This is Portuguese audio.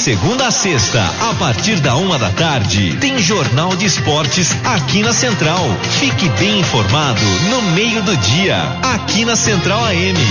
segunda a sexta, a partir da 13h, tem Jornal de Esportes aqui na Central. Fique bem informado no meio do dia, aqui na Central AM.